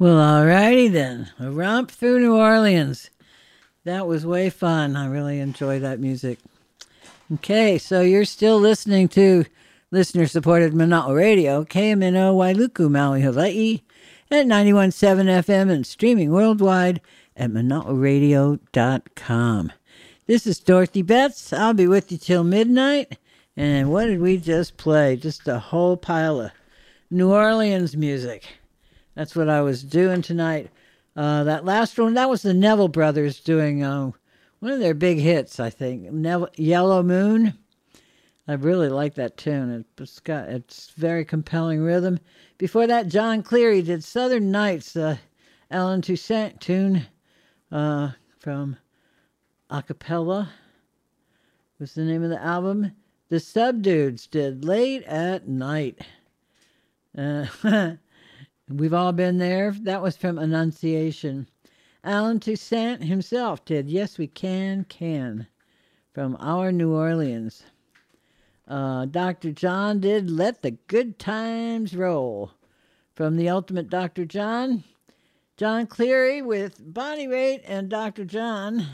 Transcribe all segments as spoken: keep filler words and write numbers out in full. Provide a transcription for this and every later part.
Well, alrighty then. A romp through New Orleans. That was way fun. I really enjoy that music. Okay, so you're still listening to listener-supported Mana'a Radio, K M N O Wailuku, Maui, Hawaii, at ninety-one point seven F M and streaming worldwide at mana'a radio dot com. This is Dorothy Betts. I'll be with you till midnight. And what did we just play? Just a whole pile of New Orleans music. That's what I was doing tonight. Uh, that last one, that was the Neville Brothers doing uh, one of their big hits, I think. Neville, Yellow Moon. I really like that tune. It's got it's very compelling rhythm. Before that, John Cleary did Southern Nights, uh, Alan Toussaint tune uh, from Acapella was the name of the album. The Subdudes did Late at Night. Uh, we've all been there. That was from Annunciation. Alan Toussaint himself did Yes We Can, Can from Our New Orleans. Uh, Doctor John did Let the Good Times Roll from the Ultimate Doctor John. John Cleary with Bonnie Raitt and Doctor John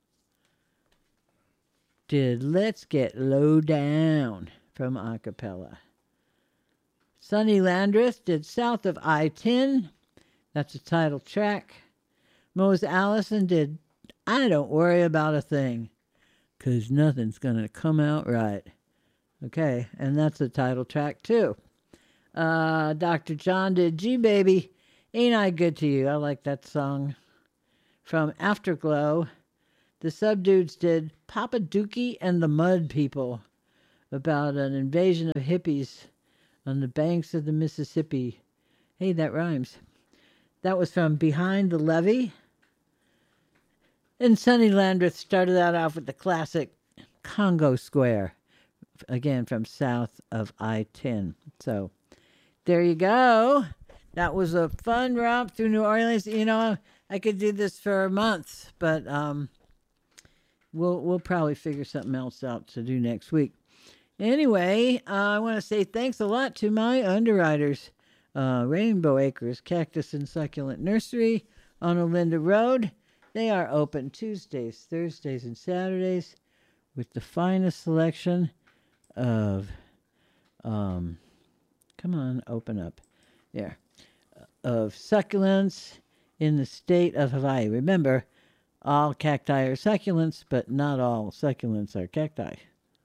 did Let's Get Low Down from Acapella. Sonny Landreth did South of I ten. That's the title track. Mose Allison did I Don't Worry About a Thing, 'cause nothing's going to come out right. Okay, and that's the title track too. Uh, Doctor John did G Baby, Ain't I Good to You? I like that song. From Afterglow, the Subdudes did Papa Dookie and the Mud People, about an invasion of hippies on the banks of the Mississippi. Hey, that rhymes. That was from Behind the Levee. And Sonny Landreth started that off with the classic Congo Square, again from South of I ten. So there you go. That was a fun romp through New Orleans. You know, I could do this for a month, but um, we'll we'll probably figure something else out to do next week. Anyway, uh, I want to say thanks a lot to my underwriters, uh, Rainbow Acres Cactus and Succulent Nursery on Olinda Road. They are open Tuesdays, Thursdays, and Saturdays with the finest selection of, um, come on, open up, there, of succulents in the state of Hawaii. Remember, all cacti are succulents, but not all succulents are cacti.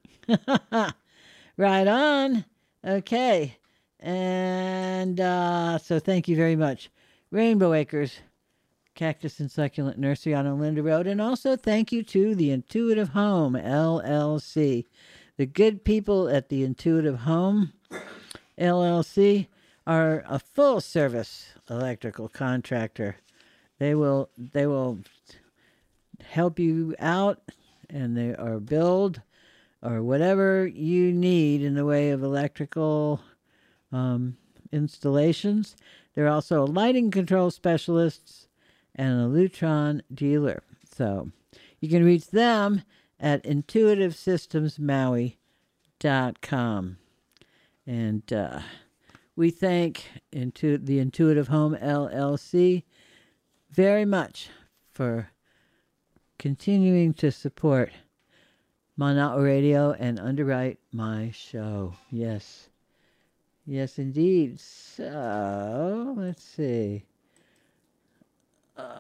Right on. Okay. And uh, so thank you very much. Rainbow Acres Cactus and Succulent Nursery on Olinda Road. And also thank you to the Intuitive Home, L L C. The good people at the Intuitive Home, L L C, are a full-service electrical contractor. They will they will help you out, and they are build or whatever you need in the way of electrical um, installations. They're also lighting control specialists and a Lutron dealer. So you can reach them at intuitive systems maui dot com. And uh, we thank Intu- the Intuitive Home L L C very much for continuing to support Mana'a Radio and underwrite my show. Yes. Yes, indeed. So, let's see. Uh,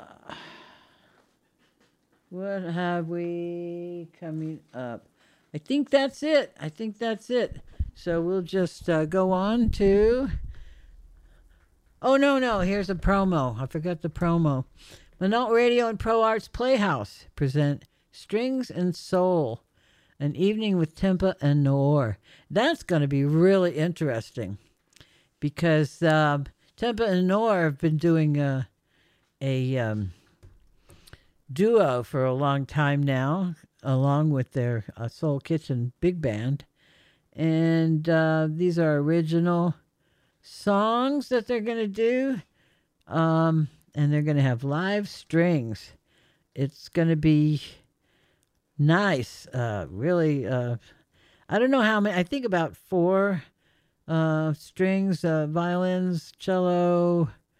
what have we coming up? I think that's it. I think that's it. So we'll just uh, go on to... Oh, no, no. Here's a promo. I forgot the promo. Mana'a Radio and Pro Arts Playhouse present Strings and Soul, an evening with Tempa and Noor. That's going to be really interesting because uh, Tempa and Noor have been doing uh, a um, duo for a long time now, along with their uh, Soul Kitchen big band. And uh, these are original songs that they're going to do. Um, and they're going to have live strings. It's going to be nice. Uh, really, uh, I don't know how many. I think about four uh, strings, uh, violins, cello,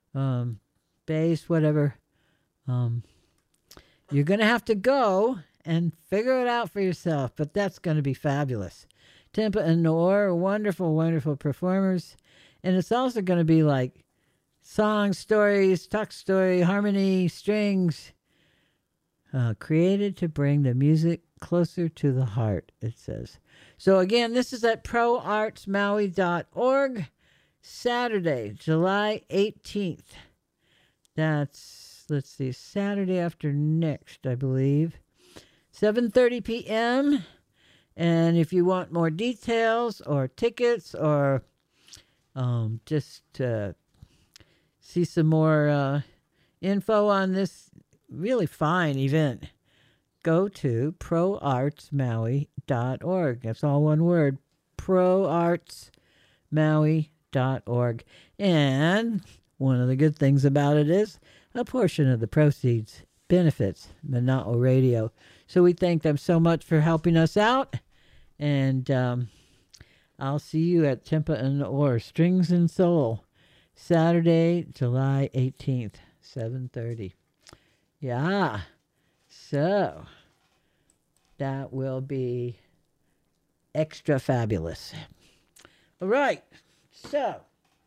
um, bass, whatever. Um, you're going to have to go and figure it out for yourself, but that's going to be fabulous. Timpa and Noor are wonderful, wonderful performers. And it's also going to be like songs, stories, talk story, harmony, strings, uh, created to bring the music closer to the heart, it says. So again, this is at pro arts maui dot org, Saturday, July eighteenth. That's, let's see, Saturday after next, I believe. seven thirty p.m. And if you want more details or tickets or um, just uh, see some more uh, info on this really fine event, go to pro arts maui dot org. That's all one word, pro arts maui dot org. And one of the good things about it is a portion of the proceeds benefits Mana'o Radio. So we thank them so much for helping us out. And um, I'll see you at Timpa and Noor, Strings and Soul, Saturday, July eighteenth, seven thirty. Yeah. So that will be extra fabulous. All right. So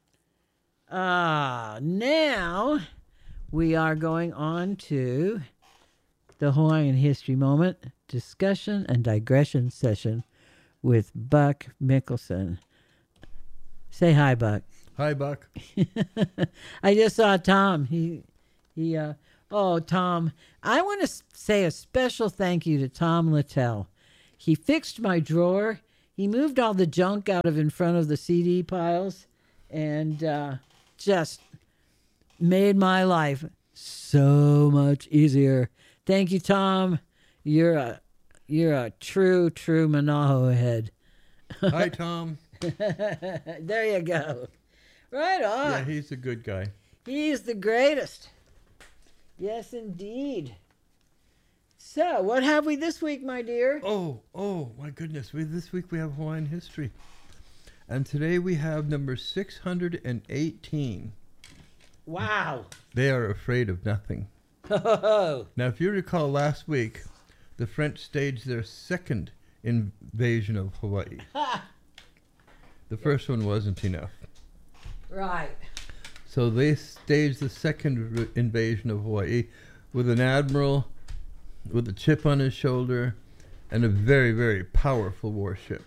uh, now we are going on to the Hawaiian History Moment discussion and digression session with Buck Mickelson. Say hi, Buck. Hi, Buck. I just saw Tom. He, he. Uh, oh, Tom. I want to say a special thank you to Tom Littell. He fixed my drawer. He moved all the junk out of in front of the C D piles, and uh, just made my life so much easier. Thank you, Tom. You're a you're a true, true Mana'o head. Hi, Tom. There you go. Right on. Yeah, he's a good guy. He's the greatest. Yes, indeed. So, what have we this week, my dear? Oh, oh, my goodness. We, this week we have Hawaiian history. And today we have number six hundred eighteen. Wow. They are afraid of nothing. Oh. Now, if you recall last week, the French staged their second invasion of Hawaii. The first one wasn't enough. Right. So they staged the second r- invasion of Hawaii with an admiral with a chip on his shoulder and a very, very powerful warship.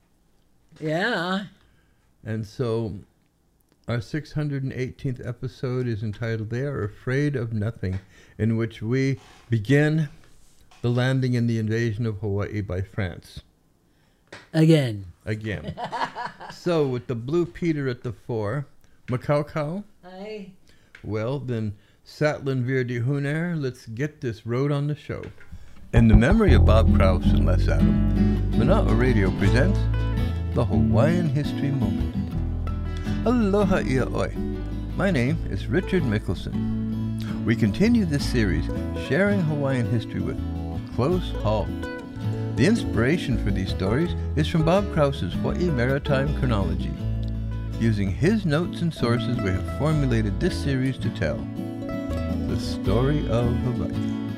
Yeah. And so our six hundred eighteenth episode is entitled They Are Afraid of Nothing, in which we begin the landing in the invasion of Hawaii by France. Again. Again. So with the Blue Peter at the fore, Makaukau, Aye. well then Satlin Vir de Hunair, let's get this road on the show. In the memory of Bob Krause and Les Adam, Mana'o Radio presents the Hawaiian History Moment. Aloha ia oi. My name is Richard Mickelson. We continue this series sharing Hawaiian history with Close Hall. The inspiration for these stories is from Bob Krause's Hawaii Maritime Chronology. Using his notes and sources, we have formulated this series to tell the story of Hawaii.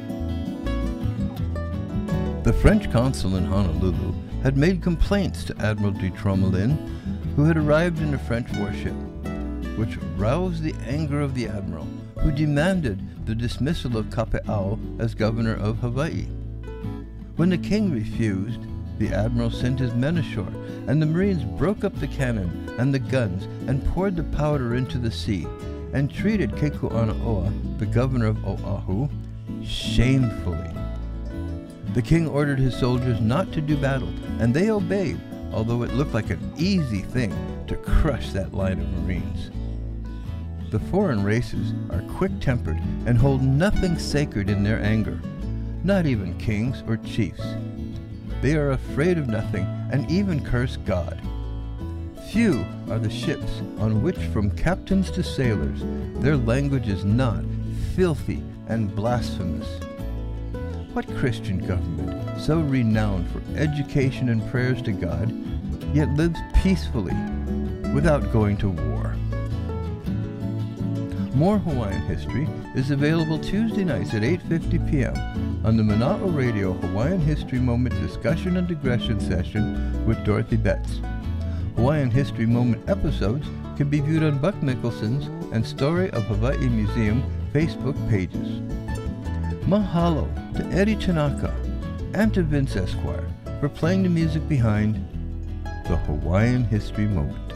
The French consul in Honolulu had made complaints to Admiral de Tromelin, who had arrived in a French warship, which roused the anger of the admiral, who demanded the dismissal of Kape'au as governor of Hawaii. When the king refused, the admiral sent his men ashore, and the Marines broke up the cannon and the guns and poured the powder into the sea, and treated Kekuanaoa, the governor of Oahu, shamefully. The king ordered his soldiers not to do battle, and they obeyed, although it looked like an easy thing to crush that line of Marines. The foreign races are quick-tempered and hold nothing sacred in their anger, not even kings or chiefs. They are afraid of nothing and even curse God. Few are the ships on which, from captains to sailors, their language is not filthy and blasphemous. What Christian government, so renowned for education and prayers to God, yet lives peacefully without going to war? More Hawaiian History is available Tuesday nights at eight fifty p m on the Mana'o Radio Hawaiian History Moment Discussion and Digression Session with Dorothy Betts. Hawaiian History Moment episodes can be viewed on Buck Mickelson's and Story of Hawaii Museum Facebook pages. Mahalo to Eddie Tanaka and to Vince Esquire for playing the music behind the Hawaiian History Moment.